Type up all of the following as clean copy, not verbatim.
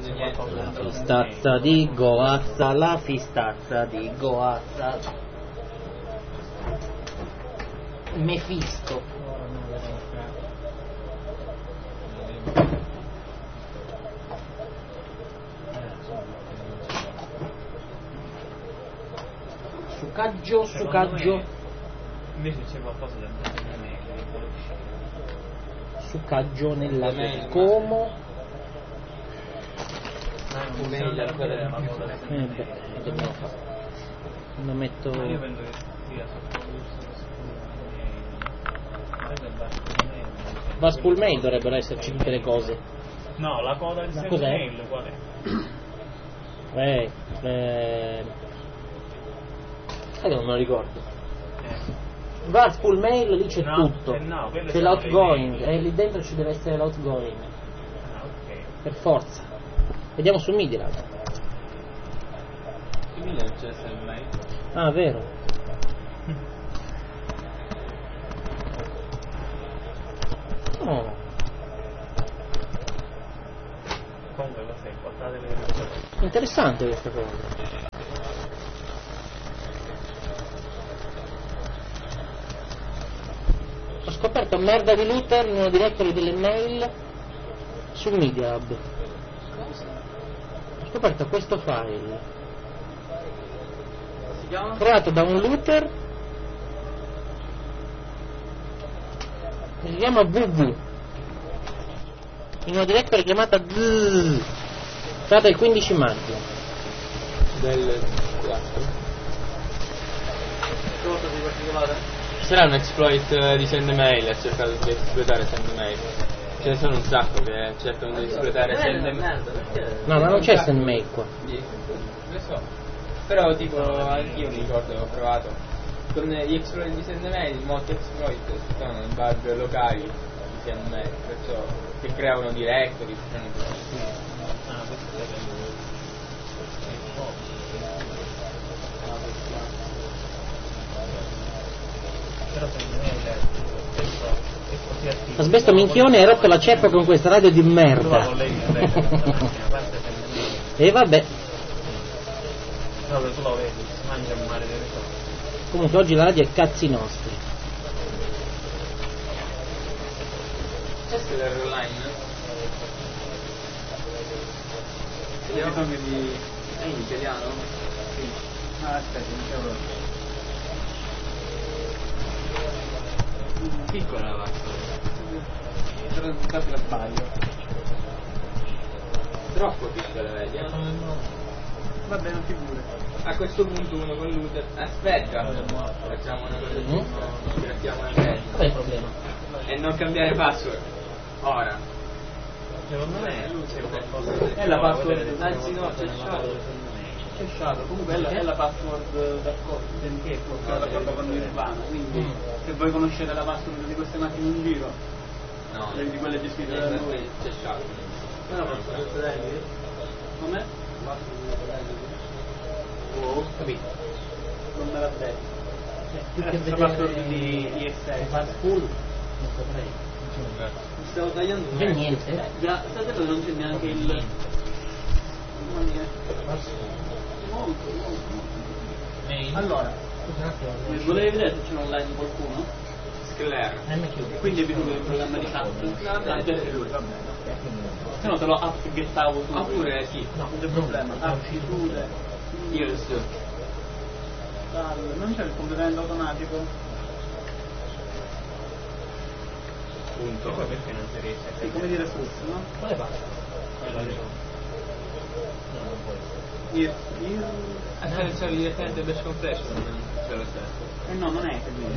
La fistazza di Goazza, la fistazza di Goazza. Mefisto. Sucaggio. Invece c'è qualcosa da Sucaggio nella Como. Dobbiamo fare. Lo metto. Io penso che Vaspul Mail dovrebbero esserci tutte le cose. No, la coda di cos'è? mail qual è? Sai che non me lo ricordo. Vaspul Mail lì c'è tutto. C'è l'outgoing e lì dentro ci deve essere l'outgoing. Ok. Per forza. Vediamo su Media. Su Media c'è il mail. Ah, vero. Oh. Comunque cosa importate le persone. Interessante questa cosa. Ho scoperto merda di Luther in una directory delle mail su Media Hub. Ho scoperto questo file Si chiama? creato da un Luther che si chiama WW in una directory chiamata creata il 15 maggio Del 4. Cosa di particolare? Ci sarà un exploit di sendmail a cercare di esploitare sendmail. Ce ne sono un sacco che cercano di esploitare sendmail. no, ma non c'è sendmail qua. Lo so. Però tipo anch'io mi ricordo che ho provato. Con gli exploit di sendmail, molti exploit sono in bug locali di sendmail, perciò che creavano directory, facevano così. Questo è però secondo me è così attivo. Asbesto minchione hai rotto la ceppa con questa radio di merda. E vabbè. Proprio tu lo vedi, si mangia un mare delle cose. Comunque oggi la radio è cazzi nostri. C'è Stellar Online? Vediamo bisogno di... è in italiano? Sì. Ah, aspetta, non c'è proprio. Piccola la vacca. Per sbaglio. Troppo piccola, vedi? Vabbè, non figura. A questo punto uno con Luther. Aspetta! Facciamo una cosa grattiamo la testa. Qual è il problema? E non cambiare password. Ora. Secondo me c'è qualcosa È la password, anzi no, c'è Shadow, comunque è la password che è d'accordo con Nirvana, quindi se voi conoscete la password di queste macchine in giro, no, di quelle gestite da lui, c'è Shadow. Ma la password dei com'è? Oh, capito. Non me l'ha detto. La password di IS6. Full? Non saprei. Mi stavo tagliando. Non c'è niente. Già, state non c'è neanche il... Molto. Allora, volevi vedere se c'è online qualcuno? Scler. Quindi è venuto il programma di chat. È lui, va bene. Se no te lo upgettavo tu. Oppure sì. No, non c'è problema. Aptitude. Yes. Non c'è il completamento automatico. Punto. E poi perché non si riesce a Come dire sus, no? Quale fa? No, non può essere. A selezionare direttamente il batch compression non c'è lo stesso. No, non è così.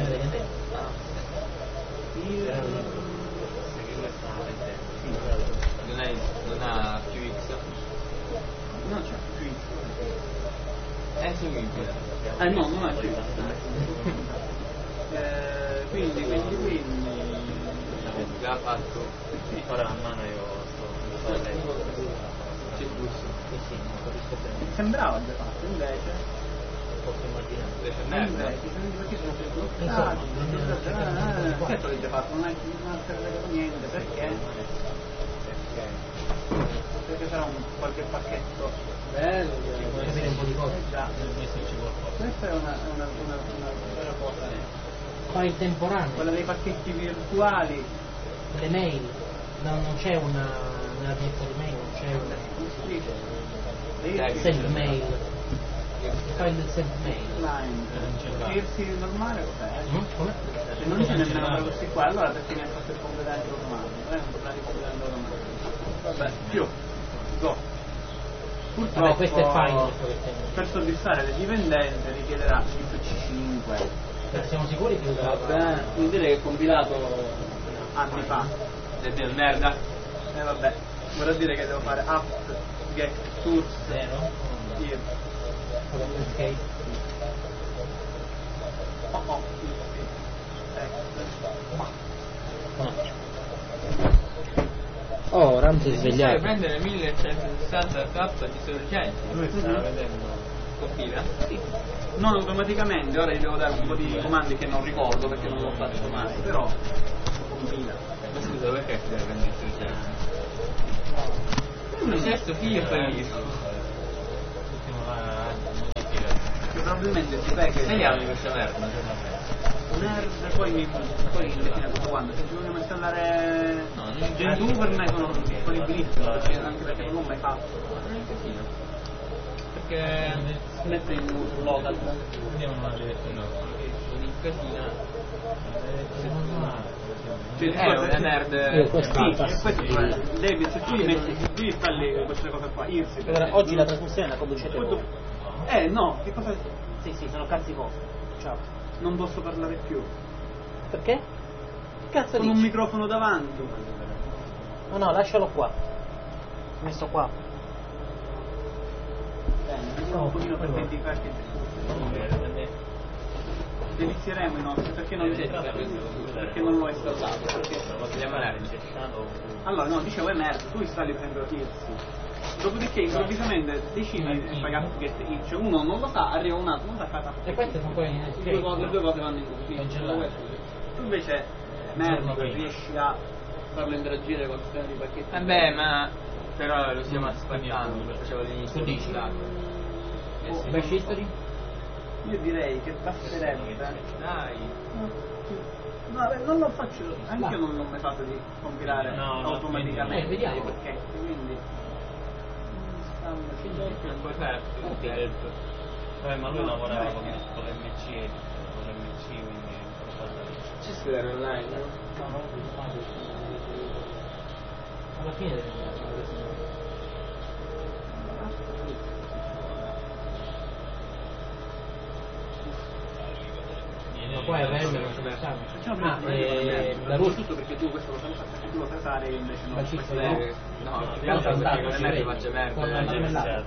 Non ha più X? Non c'è più X. È seguibile. No, non ha più X. Quindi già fatto. Ora a mano io sto leggendo. C'è il flusso. Sì, non capisco bene. Sembrava già fatto, invece. Posso immaginare. Invece merda. Perché sono più bloccati? Perché l'hai già fatto? Non hai legato niente, perché? Perché sarà qualche pacchetto bello, capire un po' di cose. Già, questa è una bella cosa. Fai il temporaneo. Quella dei pacchetti virtuali. Le mail. Non c'è una diretta di mail, non c'è una. Send mail. Fai il send mail. Irsi normale cos'è? Come? Se non c'è nemmeno per questi qua, allora perché mi ha fatto il completamente automatico? Non è un problema di completamente automatico. Vabbè, più. Go. Purtroppo, vabbè, questo è fine, per soddisfare le dipendenze richiederà il PC5. Siamo sicuri che vabbè, vuol dire che è compilato anni fa. È del merda. Vabbè, vorrà dire che devo fare apt get source 0 here. Ok. Oh, Ram si è svegliato. Prendere 1160k di sorgenti. Dove stava vedendo? Compila? Sì. Non automaticamente, ora gli devo dare un po' di comandi che non ricordo perché non l'ho fatto mai, però compila. Ma scusa, perché si deve prendere il sorgenti? Un gesto figlio previsto. Che probabilmente si pega. Segnalami questa merda. Nerd, poi define tutto quanto. Se ci vogliamo installare Gentoo per me sono disponibilissimo, anche perché non l'ho mai fatto. Perché mette in local. Vediamo una direzione. Di casina. Una nerd. David, se tu li metti, se tu installi queste cose qua, Irsi. Oggi la trasmissione la conducete voi. No, che cosa? Sì, sono cazzi vostri. Ciao. Non posso parlare più. Perché? Che cazzo con dici? Un microfono davanti. No, lascialo qua. Messo qua. Bene, un pochino per vendicarti. Delizieremo i nostri, perché non c'è, perché non l'ho installato. Perché allora no, dicevo emerge, tu installi per esempio Irsi. Dopodiché improvvisamente decidi di pagare get itch, uno non lo sa, arriva un altro, non sa cosa. E queste sono poi le due cose vanno in conflitto. Tu invece merda riesci a farlo interagire con il sistema di pacchetti. Vabbè, ma però lo stiamo aspettando, lo facevo all'inizio. Tu dici? Bash history? Io direi che basterebbe. Dai. No, non lo faccio, anche io non l'ho mai fatto di compilare automaticamente i pacchetti, quindi non puoi fare ma lui lavorava con l'MC, quindi ci scrivere online, no? No, alla fine deve ma poi a Verme non c'è la russa tutto perché tu questo lo sai perché tu lo sai fare invece non lo sai. No, in realtà perché non è che faccia merda.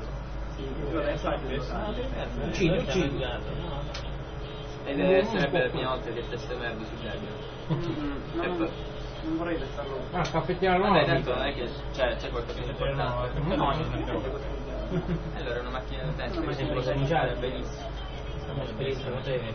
Uccidi. Ed sarebbe la prima volta che testa merda su Debian. Non vorrei testarlo. Caffettiera nuova. Vabbè, tanto non è che c'è qualcosa di importante. No, allora è una macchina da testa. Ma se può cominciare benissimo. Benissimo,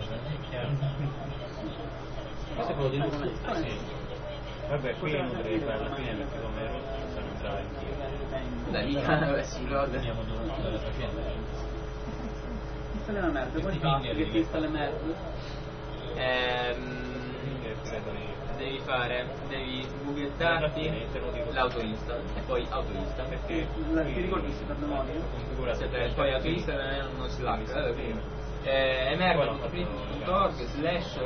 questo è quello di Lusso. Vabbè, qui non potrei fare alla fine perché come ero sono entrato anch'io. Dai, vabbè, si loda. Andiamo dove facendo. Installa la merda, poi che ti installa merda? Devi googlettarti l'auto-install e poi auto-install perché ti ricordi se per memoria? Poi auto-install è uno slack emerge.org /files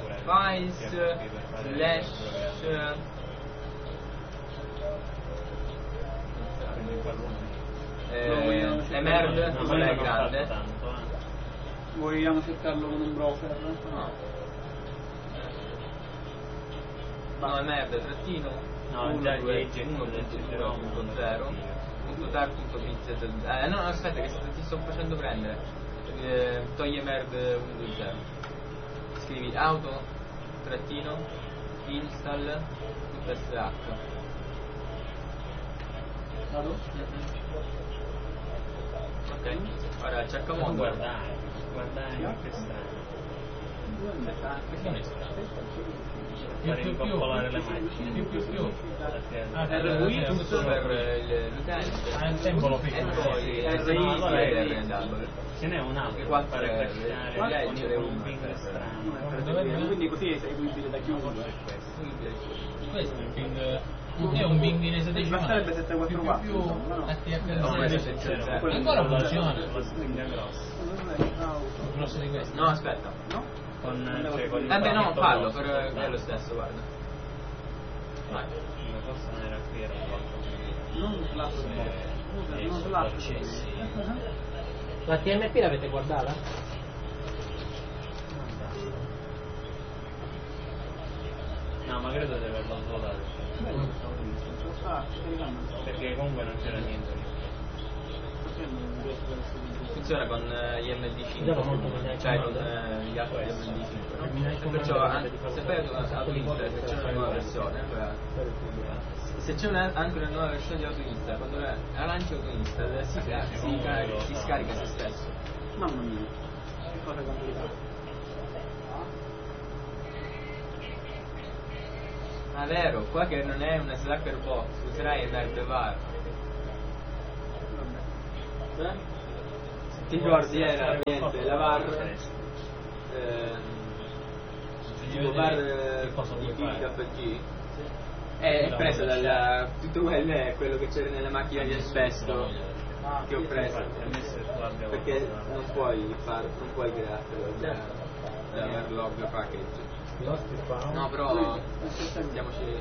emerge non è grande. Vogliamo cercarlo con un browser? No, emerge trattino 1.2.1.0.tar.bit. No, aspetta che ti sto facendo prendere. Togli emerge 1.2.0. Scrivi auto trattino install .sh. Vado? Ok, ora cerca mondo. Guardare che strano. Per incoppolare le macchine. Più. tutto per l'utente. Il tempo lo E poi ce n'è un altro per fare crescere con un ping strano. quindi così è eseguibile da chiunque. Questo è un ping. È un ping in esattamente. Basterebbe 744 più no, ancora funziona. La stringa grossa. Più grosso di questo. No, aspetta. Con Beh no, fallo, è lo stesso, guarda. Vai. Forse non era qui, era Non sull'app. La TMP l'avete guardata? No, ma credo di averlo svuotato. Perché comunque non c'era niente lì. Funziona con gli MD5, cioè con gli altri MD5. Perciò se fai autoinstall, se c'è una nuova versione, se c'è anche una nuova versione di autoinstall, quando la lanci autoinstall si scarica se stesso. Mamma mia, che cosa complicata. Ah vero, qua che non è una Slacker box, userai Nerdvar. Se ti ricordi era niente, la VAR tipo VAR di PKG è presa dalla tutto quello che c'era nella macchina di asbesto che ho preso, perché non puoi creartelo da Verlog package. No, però andiamoci.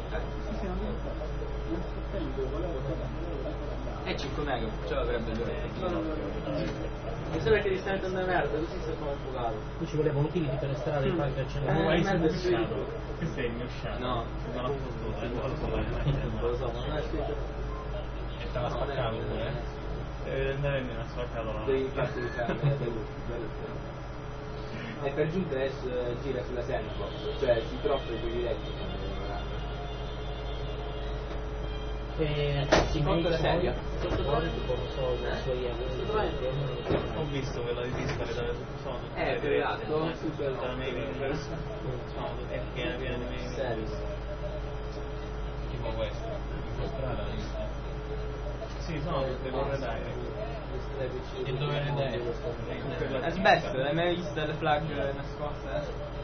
È 5 mega, ce l'avrebbe già. Mi sa perché ti stai mettendo merda, così si sono bucato. Qui ci voleva un utility per estrarre i file che c'è Questo è il mio shot. No, non l'ho potuto, non lo so, ma non è scritto. E stava spaccato pure. Deve andare e mi ha spaccato la. Devi farti il camera, e per giunta adesso gira sulla sandbox, cioè si troppa i tuoi diretti. Si conta la sedia. Ho visto quella di Discord dove sono per l'altro super da mailing è piena di mailing service. Tipo questo. Strada. Sì, sono tutte corre direct. E dove ne dai? Asbesto, l'hai mai vista le flag nascoste?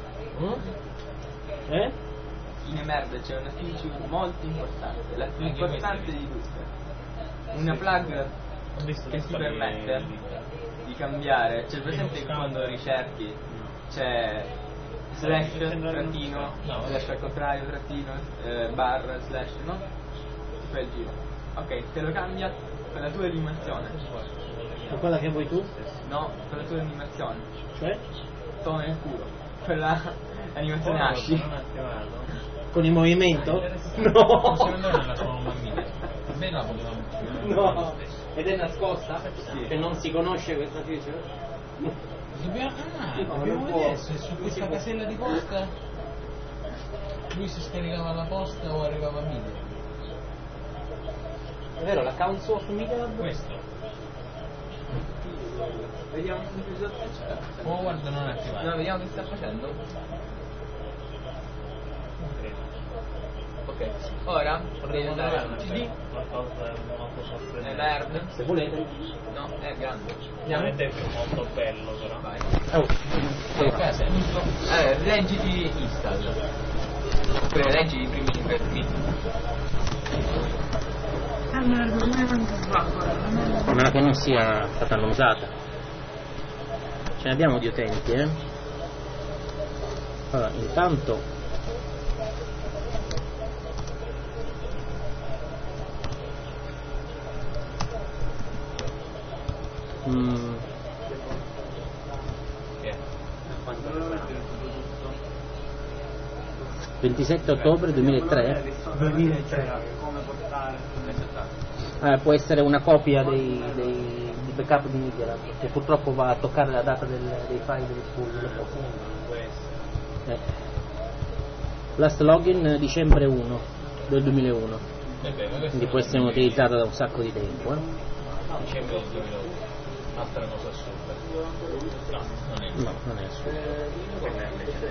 In merda c'è una feature molto importante, la più importante di tutte. Una flag che ti permette di cambiare, cioè per esempio quando ricerchi c'è slash trattino, slash al contrario trattino, bar slash, no? Ti fai il giro. Ok, te lo cambia con la tua animazione. Con quella che vuoi tu? No, con la tua animazione. Cioè? Toma nel culo. Quella animazione Ashi. Con il movimento? No! Secondo me la sono bambina. Bella potevamo. No! Ed è nascosta? Sì. Che non si conosce questa feature? Dobbiamo vedere se su questa casella di posta lui si scaricava la posta o arrivava a Media. È vero, l'account suo su Media? Questo. Vediamo se c'è. Forward non è attivato. No, vediamo che sta facendo. Ok, ora devi andare sul CD. Nerd. Se volete. No, è grande. Ovviamente è molto bello però. Vai. Che casa è? Leggiti install. Leggi i primi vertici. A meno che non sia stata annusata. Ce ne abbiamo di utenti, Allora, intanto Che? 27 ottobre 2003. 2003. Come portare? Può essere una copia di backup di Media, che purtroppo va a toccare la data dei file del school. Last login dicembre 1 del 2001, quindi può essere utilizzata da un sacco di tempo. Dicembre del 2001. Altra cosa assurda. No, non è assurdo. Quella è invece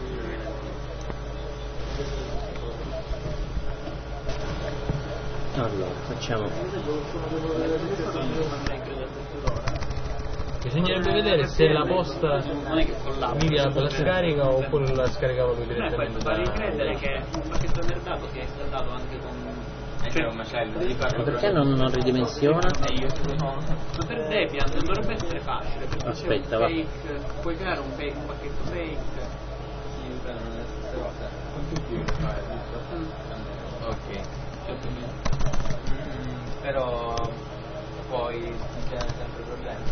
allora facciamo. Bisognerebbe vedere se la posta Media la scarica oppure la scaricava lui direttamente. Pare di credere che un pacchetto merdato sia installato anche con un macello di farlo. Perché non ridimensiona? Ma per Debian non dovrebbe essere facile, perché aspetta, c'è un fake, puoi creare un pacchetto fake. con tutti io fare ok. Però poi c'è sempre problemi.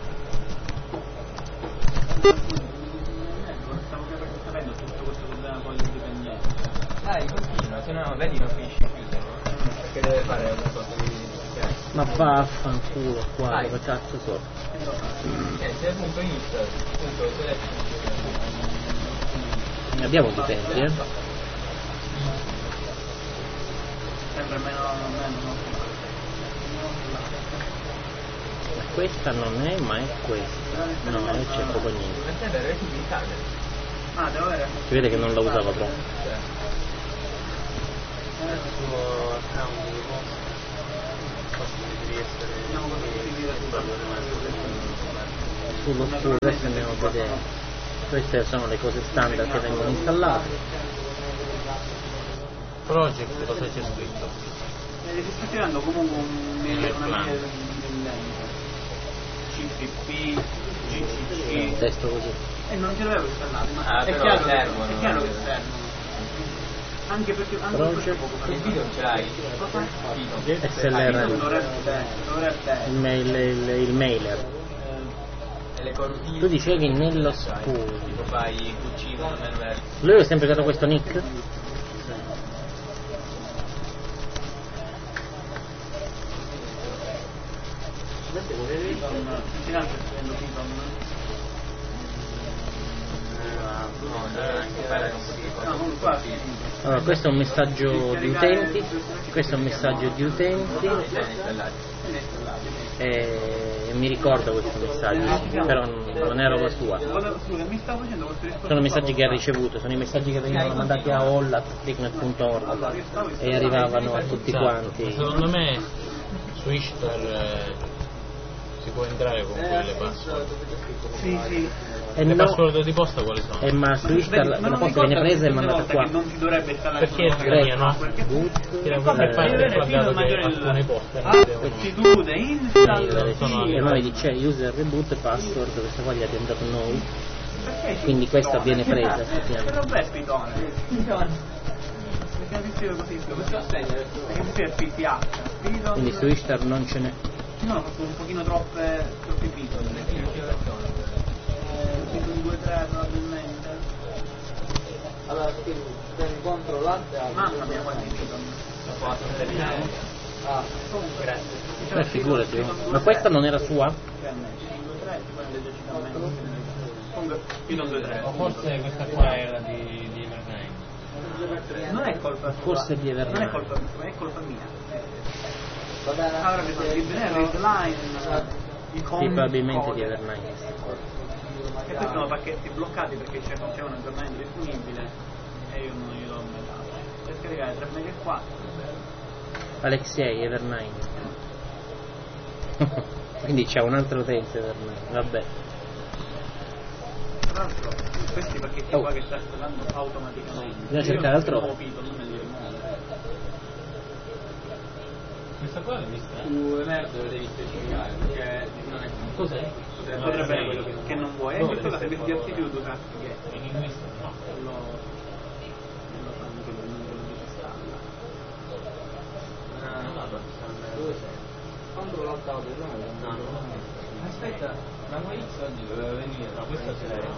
Stavo capendo tutto questo problema con l'indipendenza. Dai, continua, se no vedi non finisci più, se no. Perché deve fare una cosa di... Ma vaffanculo qua, dove cazzo so? Se appunto inizia, appunto Ne abbiamo di tempi, Sempre meno. Questa non è, ma è questa. No, non c'è proprio niente. Ah, devo avere. Si vede che non la usava proprio. Sullo studio adesso andiamo a vedere. Queste sono le cose standard che vengono installate. Project, cosa c'è scritto? Sto tirando comunque una CPP, GCC. Un testo così. E non ce l'avevo installato, ma è chiaro che servono. Anche perché Project. Il video non ce l'hai? SLR. Dovrebbe. Il mailer. Tu dicevi nello school. Tipo fai cucina, manuale. Lui ha sempre usato questo nick? Allora, questo è un messaggio di utenti, questo è un messaggio di utenti e mi ricordo questi messaggi, però non è roba sua. Sono messaggi che ha ricevuto, sono i messaggi che venivano mandati a all@clicknet.org e arrivavano a tutti quanti. Secondo me su Ishtar si può entrare con quelle password. Sì. Le password di posta quali sono? Ma su Ishtar la posta viene presa e mandata qua. Non si dovrebbe installare. Perché cambiano? Che fai alcune poste. Attitude, E noi dice user reboot password, questa qua gli ha diventato no. Quindi questa viene presa. Non è pitone. Perché così, perché è PPH. Quindi su Ishtar non ce n'è. No, ho fatto un pochino troppi pitoni. Pitoni 2-3 probabilmente. Allora, incontro latte a... Mamma mia, quanti pitoni. Comunque, grazie. Figurati, ma questa non era sua? Comunque, piton 2-3. O forse questa qua era di Evernight. Non è colpa sua. Forse di Evernight. Non è colpa sua, è colpa mia. Avrebbe fatto il line, probabilmente di Evernight. E poi sono pacchetti bloccati perché c'è un aggiornamento disponibile e io non glielo ho dato. Per scaricare 3 mega e 4. Alexei Evernight. Quindi c'è un altro utente Evernight, vabbè. Tra l'altro questi pacchetti qua che sta installando automaticamente. Bisogna cercare altrove. Questa qua l'hai vista? Su emerso lo devi specificare perché non è... Cos'è? Potrebbe essere quello che non vuoi. E questo la servizio di attitude usa In inglese no. Quello fanno che non si stalla. Dove sei? Contro l'altaudio, no? Aspetta, la X oggi doveva venire, no, questa sera.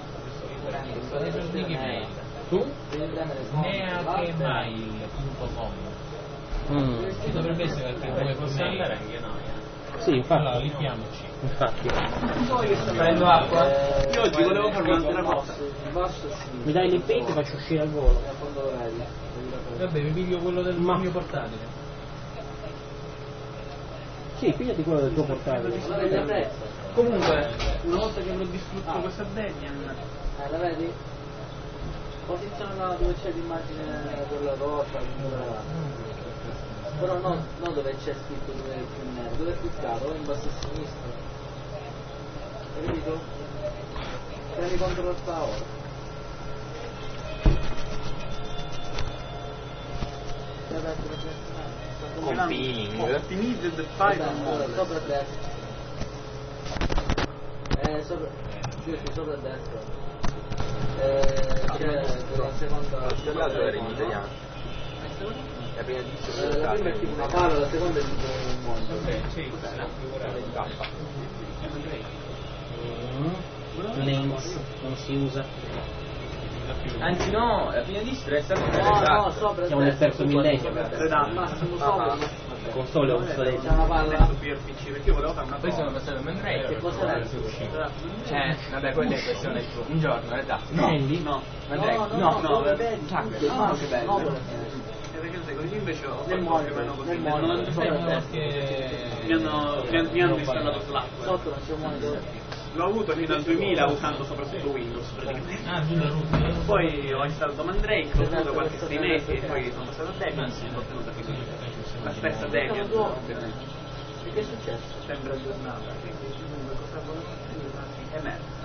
Tu? neachemail.com Ci dovrebbe essere qualche due mail. Sì, infatti. Allora, liquiamoci. Infatti. Prendo acqua? Io oggi volevo fare un'altra cosa. Mi dai l'IP e ti faccio uscire al volo. Vabbè, mi piglio quello del mio portatile. Sì, pigliati quello del tuo portatile. Comunque, una volta che avrò distrutto questa Debian, la vedi? Posiziona là dove c'è l'immagine della rosa, però non dove c'è scritto dove è più nero, dove è cliccato, in basso a sinistra. Hai capito? Prendi contro il tavolo. compiling, optimized file mode. Sopra a destra. Sopra a destra. C'è la seconda. L'altro era in italiano. La prima La prima è tipo una palla, la seconda è tipo un mondo. Names non si usa. Anzi no, la prima distra è stata No, sopra. Siamo nel terzo millennio. Massimo sopra. Console ho C'è obsoleto. una palla. Adesso PC, perché io volevo fare una Poi sono cosa. passato a Mandrake. Che cosa è? Cioè, vabbè, quella è questione di un giorno, esatto. Candy? No, Mandrake. No, che che bello. perché sai, così invece ho Nel fatto più o meno così. monitor, nel monitor, sopra a destra. Mi hanno installato Slack. Sotto non c'è un monitor. L'ho avuto fino al 2000 usando soprattutto Windows praticamente. Ah, tu la rubi. Poi ho installato Mandrake, ho avuto qualche 6 mesi e poi sono passato a Debian e ho ottenuto la stessa Debian ovviamente. E che è successo? Sempre aggiornata. Quindi cosa volevo dire? Emersa.